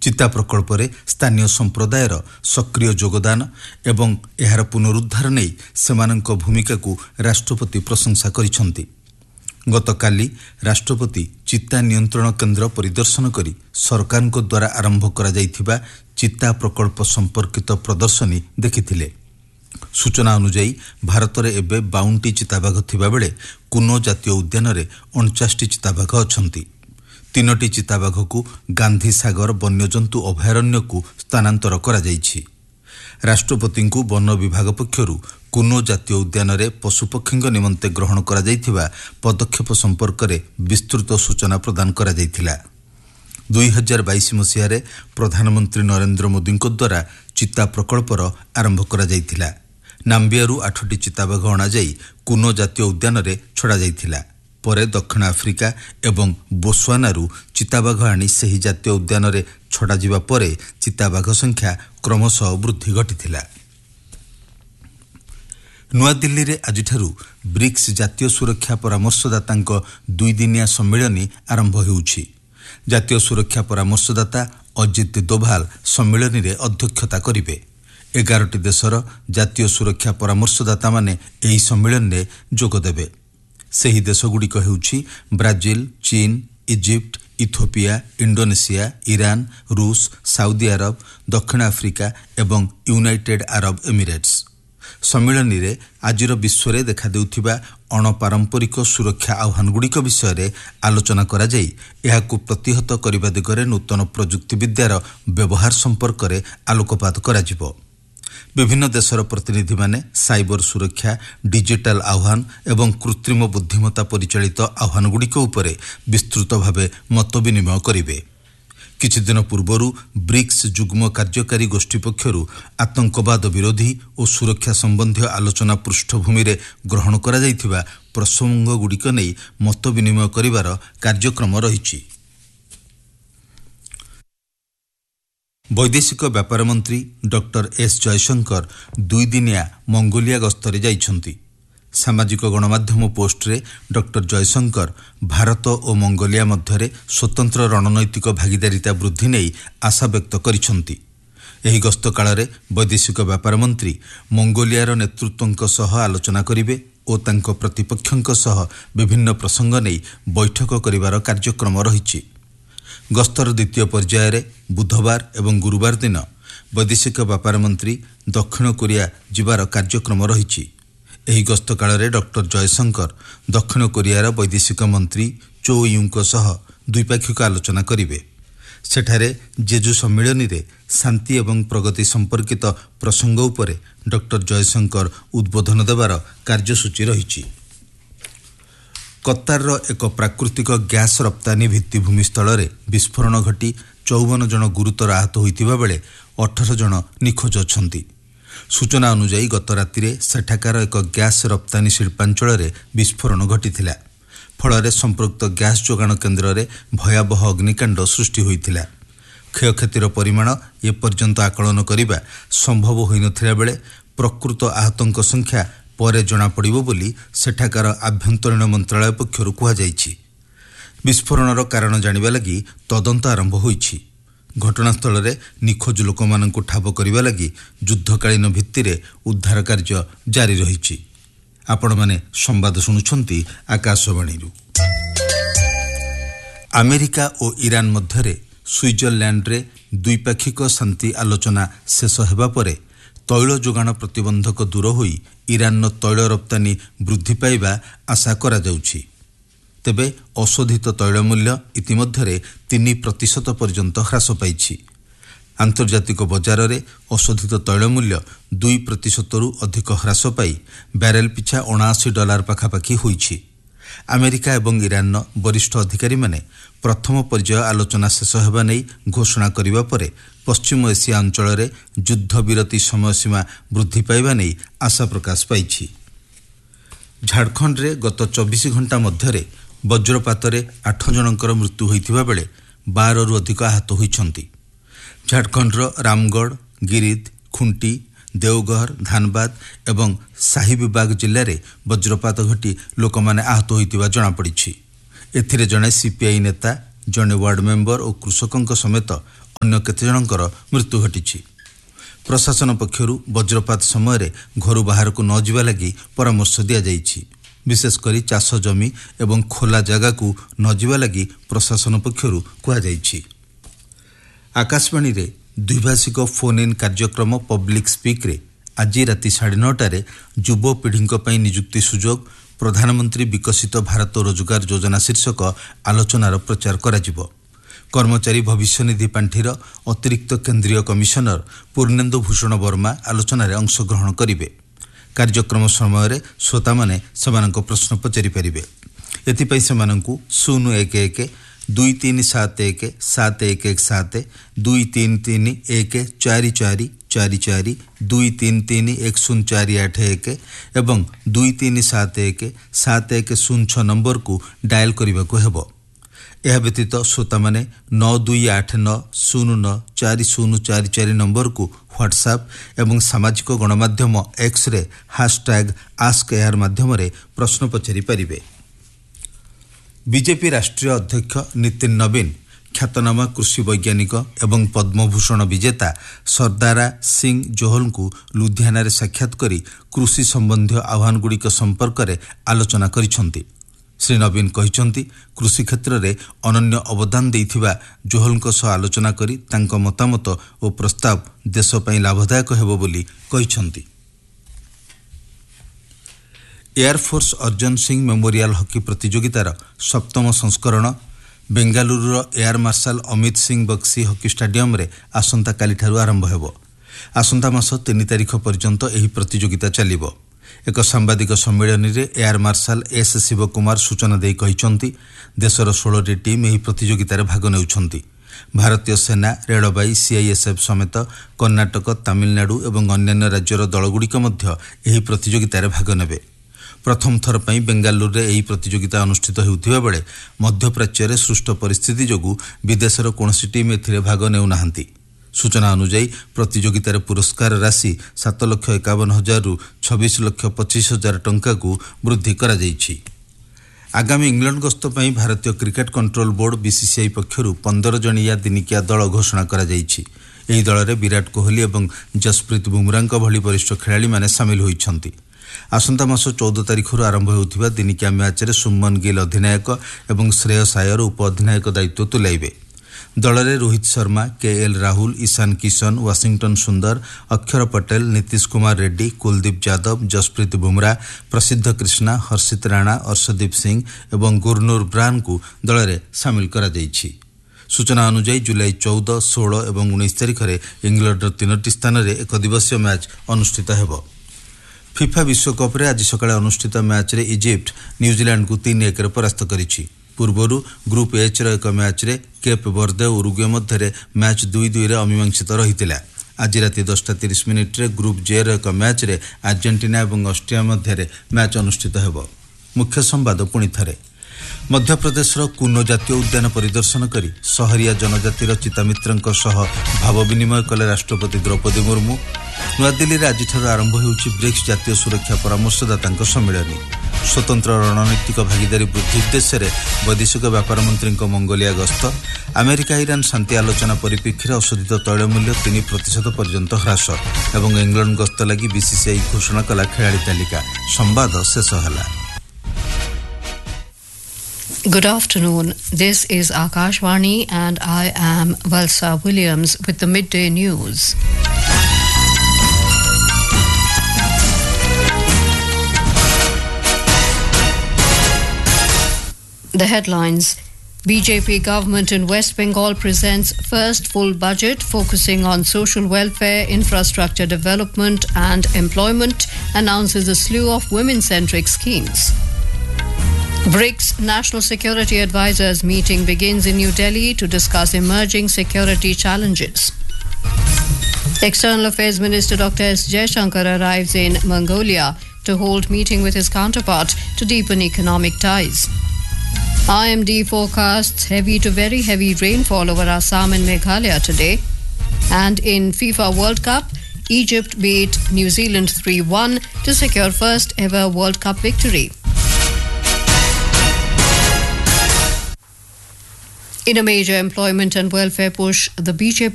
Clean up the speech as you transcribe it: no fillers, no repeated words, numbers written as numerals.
ଚିତା ପ୍ରକଳ୍ପରେ ସ୍ଥାନୀୟ ସମ୍ପ୍ରଦାୟର ସକ୍ରିୟ ଯୋଗଦାନ ଏବଂ ଏହାର ପୁନରୁଦ୍ଧାର ନେଇ ସେମାନଙ୍କ ଭୂମିକାକୁ ରାଷ୍ଟ୍ରପତି ପ୍ରଶଂସା କରିଛନ୍ତି। ଗତକାଲି ରାଷ୍ଟ୍ରପତି ଚିତା ନିୟନ୍ତ୍ରଣ କେନ୍ଦ୍ର ପରିଦର୍ଶନ କରି ସରକାରଙ୍କ ଦ୍ୱାରା ଆରମ୍ଭ କରାଯାଇଥିବା ଚିତା ପ୍ରକଳ୍ପ ସମ୍ପର୍କିତ ପ୍ରଦର୍ଶନୀ ଦେଖିଥିଲେ। ସୂଚନା ଅନୁଯାୟୀ ଭାରତରେ ଏବେ 52ଟି ଚିତାବାଘ ଥିବାବେଳେ କୁନୋ ଜାତୀୟ ଉଦ୍ୟାନରେ 49ଟି ଚିତାବାଘ ଅଛନ୍ତି। 3ଟି ଚିତାବାଘକୁ ଗାନ୍ଧୀ ସାଗର ବନ୍ୟଜନ୍ତୁ ଅଭୟାରଣ୍ୟକୁ ସ୍ଥାନାନ୍ତର କରାଯାଇଛି। ରାଷ୍ଟ୍ରପତିଙ୍କୁ ବନ ବିଭାଗ ପକ୍ଷରୁ କୁନୋ ଜାତୀୟ ଉଦ୍ୟାନରେ ପଶୁପକ୍ଷୀଙ୍କ ନିମନ୍ତେ ଗ୍ରହଣ କରାଯାଇଥିବା ପଦକ୍ଷେପ ସମ୍ପର୍କରେ ବିସ୍ତୃତ ସୂଚନା ପ୍ରଦାନ କରାଯାଇଥିଲା। 2022 ମସିହାରେ ପ୍ରଧାନମନ୍ତ୍ରୀ ନରେନ୍ଦ୍ର ମୋଦିଙ୍କ ଦ୍ୱାରା ଚିତା ପ୍ରକଳ୍ପର ଆରମ୍ଭ କରାଯାଇଥିଲା। ନାମ୍ବିଆରୁ 8ଟି ଚିତାବାଘ ଅଣାଯାଇ କୁନୋ ଜାତୀୟ ଉଦ୍ୟାନରେ ଛଡ଼ାଯାଇଥିଲା। ପରେ ଦକ୍ଷିଣ ଆଫ୍ରିକା ଏବଂ ବୋତ୍ସୁଆନାରୁ ଚିତାବାଘ ଆଣି ସେହି ଜାତୀୟ ଉଦ୍ୟାନରେ ଛଡ଼ାଯିବା ପରେ ଚିତାବାଘ ସଂଖ୍ୟା କ୍ରମଶଃ ବୃଦ୍ଧି ଘଟିଥିଲା। ନୂଆଦିଲ୍ଲୀରେ ଆଜିଠାରୁ ବ୍ରିକ୍ସ ଜାତୀୟ ସୁରକ୍ଷା ପରାମର୍ଶଦାତାଙ୍କ 2 ଦିନିଆ ସମ୍ମିଳନୀ ଆରମ୍ଭ ହେଉଛି। ଜାତୀୟ ସୁରକ୍ଷା ପରାମର୍ଶଦାତା ଅଜିତ ଦୋଭାଲ ସମ୍ମିଳନୀରେ ଅଧ୍ୟକ୍ଷତା କରିବେ। 11ଟି ଦେଶର ଜାତୀୟ ସୁରକ୍ଷା ପରାମର୍ଶଦାତାମାନେ ଏହି ସମ୍ମିଳନୀରେ ଯୋଗଦେବେ। ସେହି ଦେଶଗୁଡ଼ିକ ହେଉଛି ବ୍ରାଜିଲ, ଚୀନ, ଇଜିପ୍ଟ, ଇଥିଓପିଆ, ଇଣ୍ଡୋନେସିଆ, ଇରାନ, ରୁଷ, ସାଉଦି ଆରବ, ଦକ୍ଷିଣ ଆଫ୍ରିକା ଏବଂ ୟୁନାଇଟେଡ୍ ଆରବ ଏମିରେଟ୍ସ। ସମ୍ମିଳନୀରେ ଆଜିର ବିଶ୍ୱରେ ଦେଖାଦେଉଥିବା ଅଣପାରମ୍ପରିକ ସୁରକ୍ଷା ଆହ୍ୱାନଗୁଡ଼ିକ ବିଷୟରେ ଆଲୋଚନା କରାଯାଇ ଏହାକୁ ପ୍ରତିହତ କରିବା ଦିଗରେ ନୂତନ ପ୍ରଯୁକ୍ତିବିଦ୍ୟାର ବ୍ୟବହାର ସମ୍ପର୍କରେ ଆଲୋକପାତ କରାଯିବ। ବିଭିନ୍ନ ଦେଶର ପ୍ରତିନିଧିମାନେ ସାଇବର ସୁରକ୍ଷା, ଡିଜିଟାଲ ଆହ୍ୱାନ ଏବଂ କୃତ୍ରିମ ବୁଦ୍ଧିମତ୍ତା ପରିଚାଳିତ ଆହ୍ୱାନଗୁଡ଼ିକ ଉପରେ ବିସ୍ତୃତ ଭାବେ ମତ ବିନିମୟ କରିବେ। କିଛିଦିନ ପୂର୍ବରୁ ବ୍ରିକ୍ସ ଯୁଗ୍ମ କାର୍ଯ୍ୟକାରୀ ଗୋଷ୍ଠୀ ପକ୍ଷରୁ ଆତଙ୍କବାଦ ବିରୋଧୀ ଓ ସୁରକ୍ଷା ସମ୍ବନ୍ଧୀୟ ଆଲୋଚନା ପୃଷ୍ଠଭୂମିରେ ଗ୍ରହଣ କରାଯାଇଥିବା ପ୍ରସଙ୍ଗଗୁଡ଼ିକ ନେଇ ମତ ବିନିମୟ କରିବାର କାର୍ଯ୍ୟକ୍ରମ ରହିଛି। ବୈଦେଶିକ ବ୍ୟାପାର ମନ୍ତ୍ରୀ ଡକ୍ଟର ଏସ୍ ଜୟଶଙ୍କର 2 ଦିନିଆ ମଙ୍ଗୋଲିଆ ଗସ୍ତରେ ଯାଇଛନ୍ତି। ସାମାଜିକ ଗଣମାଧ୍ୟମ ପୋଷ୍ଟରେ ଡକ୍ଟର ଜୟଶଙ୍କର ଭାରତ ଓ ମଙ୍ଗୋଲିଆ ମଧ୍ୟରେ ସ୍ୱତନ୍ତ୍ର ରଣନୈତିକ ଭାଗିଦାରିତା ବୃଦ୍ଧି ନେଇ ଆଶାବ୍ୟକ୍ତ କରିଛନ୍ତି। ଏହି ଗସ୍ତ କାଳରେ ବୈଦେଶିକ ବ୍ୟାପାର ମନ୍ତ୍ରୀ ମଙ୍ଗୋଲିଆର ନେତୃତ୍ୱଙ୍କ ସହ ଆଲୋଚନା କରିବେ ଓ ତାଙ୍କ ପ୍ରତିପକ୍ଷଙ୍କ ସହ ବିଭିନ୍ନ ପ୍ରସଙ୍ଗ ନେଇ ବୈଠକ କରିବାର କାର୍ଯ୍ୟକ୍ରମ ରହିଛି। ଗସ୍ତର ଦ୍ୱିତୀୟ ପର୍ଯ୍ୟାୟରେ ବୁଧବାର ଏବଂ ଗୁରୁବାର ଦିନ ବୈଦେଶିକ ବ୍ୟାପାର ମନ୍ତ୍ରୀ ଦକ୍ଷିଣ କୋରିଆ ଯିବାର କାର୍ଯ୍ୟକ୍ରମ ରହିଛି। ଏହି ଗସ୍ତ କାଳରେ ଡକ୍ଟର ଜୟଶଙ୍କର ଦକ୍ଷିଣ କୋରିଆର ବୈଦେଶିକ ମନ୍ତ୍ରୀ ଚୋ ୟୁଙ୍କ ସହ ଦ୍ୱିପାକ୍ଷିକ ଆଲୋଚନା କରିବେ। ସେଠାରେ ଜେଜୁ ସମ୍ମିଳନୀରେ ଶାନ୍ତି ଏବଂ ପ୍ରଗତି ସମ୍ପର୍କିତ ପ୍ରସଙ୍ଗ ଉପରେ ଡକ୍ଟର ଜୟଶଙ୍କର ଉଦ୍ବୋଧନ ଦେବାର କାର୍ଯ୍ୟସୂଚୀ ରହିଛି। କତାରର ଏକ ପ୍ରାକୃତିକ ଗ୍ୟାସ୍ ରପ୍ତାନୀ ଭିତ୍ତିଭୂମି ସ୍ଥଳରେ ବିସ୍ଫୋରଣ ଘଟି 54 ଜଣ ଗୁରୁତର ଆହତ ହୋଇଥିବା ବେଳେ 18 ଜଣ ନିଖୋଜ ଅଛନ୍ତି। ସୂଚନା ଅନୁଯାୟୀ ଗତ ରାତିରେ ସେଠାକାର ଏକ ଗ୍ୟାସ୍ ରପ୍ତାନୀ ଶିଳ୍ପାଞ୍ଚଳରେ ବିସ୍ଫୋରଣ ଘଟିଥିଲା। ଫଳରେ ସମ୍ପୃକ୍ତ ଗ୍ୟାସ୍ ଯୋଗାଣ କେନ୍ଦ୍ରରେ ଭୟାବହ ଅଗ୍ନିକାଣ୍ଡ ସୃଷ୍ଟି ହୋଇଥିଲା। କ୍ଷୟକ୍ଷତିର ପରିମାଣ ଏପର୍ଯ୍ୟନ୍ତ ଆକଳନ କରିବା ସମ୍ଭବ ହୋଇନଥିଲା ବେଳେ ପ୍ରକୃତ ଆହତଙ୍କ ସଂଖ୍ୟା ପରେ ଜଣାପଡ଼ିବ ବୋଲି ସେଠାକାର ଆଭ୍ୟନ୍ତରୀଣ ମନ୍ତ୍ରଣାଳୟ ପକ୍ଷରୁ କୁହାଯାଇଛି। ବିସ୍ଫୋରଣର କାରଣ ଜାଣିବା ଲାଗି ତଦନ୍ତ ଆରମ୍ଭ ହୋଇଛି। ଘଟଣାସ୍ଥଳରେ ନିଖୋଜ ଲୋକମାନଙ୍କୁ ଠାବ କରିବା ଲାଗି ଯୁଦ୍ଧକାଳୀନ ଭିତ୍ତିରେ ଉଦ୍ଧାର କାର୍ଯ୍ୟ ଜାରି ରହିଛି। ଆପଣମାନେ ସମ୍ବାଦ ଶୁଣୁଛନ୍ତି ଆକାଶବାଣୀରୁ। ଆମେରିକା ଓ ଇରାନ ମଧ୍ୟରେ ସୁଇଜରଲ୍ୟାଣ୍ଡରେ ଦ୍ୱିପାକ୍ଷିକ ଶାନ୍ତି ଆଲୋଚନା ଶେଷ ହେବା ପରେ ତୈଳ ଯୋଗାଣ ପ୍ରତିବନ୍ଧକ ଦୂର ହୋଇ ଇରାନର ତୈଳ ରପ୍ତାନୀ ବୃଦ୍ଧି ପାଇବା ଆଶା କରାଯାଉଛି। ତେବେ ଅଶୋଧିତ ତୈଳ ମୂଲ୍ୟ ଇତିମଧ୍ୟରେ 3% ପର୍ଯ୍ୟନ୍ତ ହ୍ରାସ ପାଇଛି। ଆନ୍ତର୍ଜାତିକ ବଜାରରେ ଅଶୋଧିତ ତୈଳ ମୂଲ୍ୟ 2%ରୁ ଅଧିକ ହ୍ରାସ ପାଇ ବ୍ୟାରେଲ ପିଛା $79 ପାଖାପାଖି ହୋଇଛି। ଆମେରିକା ଏବଂ ଇରାନର ବରିଷ୍ଠ ଅଧିକାରୀମାନେ ପ୍ରଥମ ପର୍ଯ୍ୟାୟ ଆଲୋଚନା ଶେଷ ହେବା ନେଇ ଘୋଷଣା କରିବା ପରେ ପଶ୍ଚିମ ଏସିଆ ଅଞ୍ଚଳରେ ଯୁଦ୍ଧବିରତି ସମୟସୀମା ବୃଦ୍ଧି ପାଇବା ନେଇ ଆଶା ପ୍ରକାଶ ପାଇଛି। ଝାଡ଼ଖଣ୍ଡରେ ଗତ 24 ଘଣ୍ଟା ମଧ୍ୟରେ ବଜ୍ରପାତରେ 8 ଜଣଙ୍କର ମୃତ୍ୟୁ ହୋଇଥିବା ବେଳେ 12ରୁ ଅଧିକ ଆହତ ହୋଇଛନ୍ତି। ଝାଡ଼ଖଣ୍ଡର ରାମଗଡ଼, ଗିରିଦ, ଖୁଣ୍ଟି, ଦେଓଗଡ଼, ଧାନବାଦ ଏବଂ ସାହିବବାଗ ଜିଲ୍ଲାରେ ବଜ୍ରପାତ ଘଟି ଲୋକମାନେ ଆହତ ହୋଇଥିବା ଜଣାପଡ଼ିଛି। ଏଥିରେ ଜଣେ ସିପିଆଇ ନେତା, ଜଣେ ୱାର୍ଡ ମେମ୍ବର ଓ କୃଷକଙ୍କ ସମେତ अन्य केते जनकर मृत्यु घटिछि। प्रशासन पक्षरु वज्रपात समय घरु बाहर को न जिबा लागि परामर्श दिया जाइछि। विशेषकर चाष जमी एवं खोला जगह को न जिबा लागि प्रशासन पक्षरु कुहा जाइछि। आकाशवाणी रे द्विभाषिक फोन इन कार्यक्रम पब्लिक स्पीक रे आज राति 9:30 युव पीढ़ी पई नियुक्ति सुजोग प्रधानमंत्री विकसित भारत रोजगार योजना शीर्षक आलोचनार प्रचार कराजिबो। कर्मचारी भविष्य निधि पांठिर अतिरिक्त केंद्रीय कमिशनर पूर्णेन्दु भूषण वर्मा आलोचनार अंशग्रहण करिवे। कार्यक्रम समय श्रोता माने समानक प्रश्न पचारि परिबे। एथिपई समानकु 011 2371 7117 2331 4444 2331 1048 एवं 2371 7106 नंबर को डायल करने को हेबो। यह व्यतीत श्रोता माने 9289094044 नंबर को व्हाट्सएप एवं सामाजिक गणमाध्यम एक्स रे #AskAir माध्यम रे प्रश्न पचारि परिबे। बीजेपी राष्ट्रीय अध्यक्ष नितिन नवीन ख्यातनामा कृषि वैज्ञानिक एवं पद्मभूषण विजेता सरदारा सिंह जोहल को लुधियाना रे साक्षात करी कृषि संबंधी आह्वानगुड़िक संपर्क में आलोचना करिसेंति। श्री नवीन कहिसेंति कृषि क्षेत्र में अनन्य अवदान देइथिबा जोहलको सह आलोचना करी तांको मतामत और प्रस्ताव देश पई लाभदायक हेबो बोली कहिसेंति। Air force Arjan Singh memorial hockey प्रतियोगितार 7म संस्करण बेंगालुरुर air marshal Amit Singh Bakshi hockey stadium रे आसंता कालीठारु आरंभ हेबो। आसंता मास 3 तारिख पर्यंत एही प्रतियोगिता चलिबो। एक सांबादिक सम्मेलन रे air marshal S Shiv Kumar सूचना देई कहिसेंति देशर 16टी टीम एही प्रतियोगितार भाग नेउछंती। भारतीय सेना रेलबाई सीआईएसएफ समेत कर्नाटक तमिलनाडु एवं अन्य राज्यर दलगुड़िक मध्य एही प्रतियोगितार भाग नेबे। प्रथम थर पई बेंगालुरु रे एही प्रतियोगिता अनुष्ठित हेउथिबा बेले मध्यप्राच्य रे सृष्ट परिस्थिति जोगु विदेशर कोनोसी टीम एथिरे भाग नेउ नाहंती। सूचना अनुसार प्रतियोगितार पुरस्कार राशि 7,51,000 रु 26,25,000 टंका को वृद्धि करा जाइछि। आगामी इंग्लैंड गस्त पई भारतीय क्रिकेट कंट्रोल बोर्ड बीसीसीआई पक्षरु 15 जणिया दिनिकिया दल घोषणा करा जाइछि। एही दल रे विराट कोहली एवं जसप्रीत बुमराह भली वरिष्ठ खेलाड़ी माने शामिल होइछंती। आसंता मास 14 तारिख आरंभ होउथिबा दिनिकिया मैच रे सुमन गिल अधिनायक एवं श्रेयस आयर उप अधिनायक दायित्व तुलाइबे। दल रे रोहित शर्मा, केएल राहुल, ईशान किशन, वाशिंगटन सुंदर, अक्षर पटेल, नीतीश कुमार रेड्डी, कुलदीप यादव, जसप्रीत बुमराह, प्रसिद्ध कृष्णा, हर्षित राणा, अर्शदीप सिंह एवं गुरनूर ब्रान को दल रे शामिल करा जाइछि। सूचना अनुसार जुलाई 14, 16 एवं 19 तारिख रे इंग्लैंडर 3टी स्थान रे एक दिवसीय मैच अनुष्ठित हेबो। फिफा विश्वकप रे आज सकाळे अनुष्ठित मैच रे इजिप्ट न्यूजीलैंड को 3-1 रे परास्त करिछि। पूर्वरु ग्रुप एच रो एक मैच रे केप वर्दे और उरुग्वे मध्य मैच 2-2 रे अमीमांसित रहितिला। आज राति 10:30 रे ग्रुप जे रो एक मैच रे अर्जेंटीना और ऑस्ट्रिया मध्य मैच अनुष्ठित हेबो। मुख्य संवाद पुणी थरे। मध्य प्रदेशर कुनो जातीय उद्यान परिदर्शन करी सहरिया जनजातिर चितामित्रंक सह भाव विनिमय कले राष्ट्रपति द्रौपदी मुर्मू। नुआदिल्ली रे आज आरंभ होउछि ब्रिक्स जातीय सुरक्षा परामर्शदातांक सम्मेलन। स्वतंत्र रणनीतिक भागीदारी वृद्धि उद्देश्य वैदेशिक व्यापार मंत्री मंगोलिया गस्त। अमेरिका ईरान शांति आलोचना परिप्रेक्षी अशोधित तैल मूल्य 3% पर्यंत ह्रास एवं इंग्लैंड गस्त लगी बीसीसीआई घोषणा कला खेलाड़ी तालिका। संवाद शेष होला। Good afternoon. This is Akashvani and I am Valsa Williams with the midday news. The headlines. BJP government in West Bengal presents first full budget focusing on social welfare, infrastructure development and employment, announces a slew of women-centric schemes. BRICS National Security Advisors meeting begins in New Delhi to discuss emerging security challenges. External Affairs Minister Dr. S. Jaishankar arrives in Mongolia to hold meeting with his counterpart to deepen economic ties. IMD forecasts heavy to very heavy rainfall over Assam and Meghalaya today. And in FIFA World Cup, Egypt beat New Zealand 3-1 to secure first ever World Cup victory. In a major employment and welfare push, the BJP